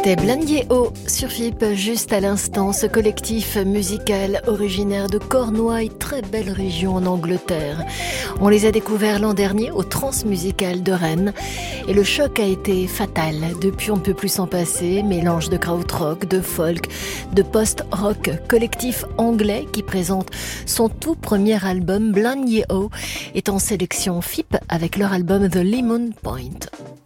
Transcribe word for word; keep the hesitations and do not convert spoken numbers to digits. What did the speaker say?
C'était Blandier-O sur F I P, juste à l'instant, ce collectif musical originaire de Cornouailles, très belle région en Angleterre. On les a découverts l'an dernier au Transmusical de Rennes et le choc a été fatal. Depuis, on ne peut plus s'en passer, mélange de krautrock, de folk, de post-rock, collectif anglais qui présente son tout premier album, Blandier-O, est en sélection F I P avec leur album The Lemon Point.